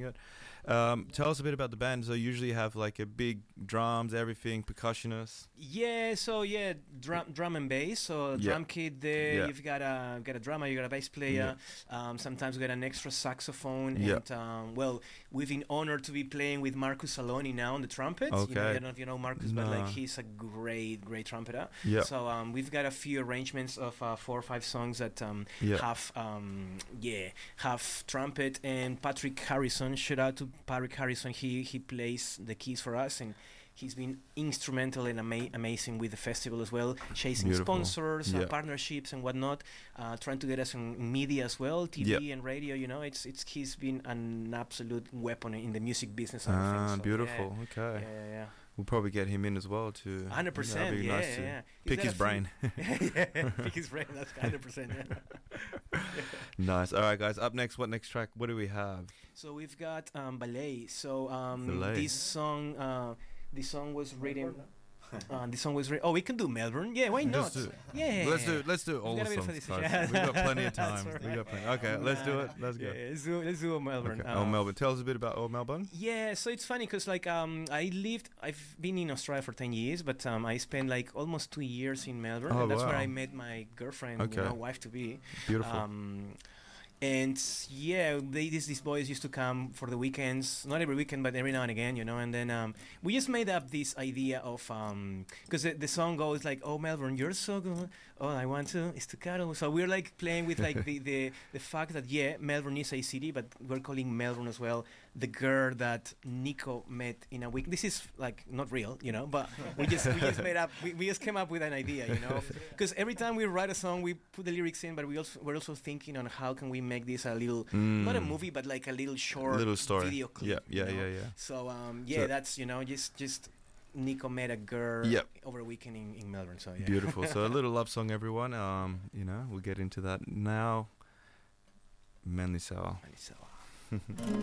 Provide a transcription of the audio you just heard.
it. Tell us a bit about the band. So usually you have like a big drums, everything, percussionists. Yeah, so yeah, drum and bass. So drum kit there. Yeah. You've got a drummer, you got a bass player. Sometimes we got an extra saxophone. Yeah. And well, we've been honored to be playing with Marcus Saloni now on the trumpet. Okay. You know, I don't know if you know Marcus, but No. like he's a great trumpeter. Yeah. So we've got a few arrangements of 4 or 5 songs that have trumpet, and Patrick Harrison. Shout out to Patrick Harrison. He plays the keys for us, and he's been instrumental and amazing with the festival as well, chasing sponsors, partnerships and whatnot, trying to get us on media as well, TV and radio. You know, he's been an absolute weapon in the music business. So, beautiful. Okay. Yeah. We'll probably get him in as well to 100%. Yeah. Pick his brain. Pick his brain. That's 100%. Yeah. Nice. All right, guys. Up next, what next track? What do we have? So we've got Ballet. So Ballet. This song was written. Oh, we can do Melbourne. Yeah, why not? Yeah. Let's do all the songs. We've got plenty of time. Right. We got plenty. Okay, let's do it. Let's go. Yeah, let's do Melbourne. Okay. Melbourne. Tell us a bit about Melbourne. Yeah, so it's funny because like I've been in Australia for 10 years, but I spent like almost 2 years in Melbourne. Oh, and that's wow. where I met my girlfriend, wife to be. Beautiful. And yeah, these boys used to come for the weekends, not every weekend, but every now and again, you know. And then we just made up this idea of because the song goes like, "Oh Melbourne, you're so good. All I want to is to cuddle." So we're like playing with like the fact that Melbourne is a city, but we're calling Melbourne as well the girl that Nico met in a week. This is like not real, you know, but we just made up. We just came up with an idea, you know, because every time we write a song, we put the lyrics in, but we're also thinking on how can we make this a little not a movie, but like a little short story. video clip. Yeah. So that's just Nico met a girl over a weekend in Melbourne. So yeah. Beautiful. So a little love song, everyone. We'll get into that now. Manly Sour.